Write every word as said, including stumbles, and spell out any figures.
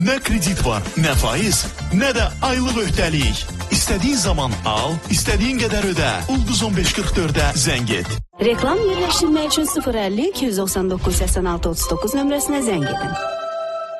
Nə kredit var, nə faiz, nə də aylıq öhdəlik. İstədiyin zaman al, istədiyin qədər ödə. Ulduz on beş qırx dördə zəng et. Reklam yerləşdirmək üçün sıfır əlli iki yüz doxsan doqquz səksən altı otuz doqquz nömrəsinə zəng edin.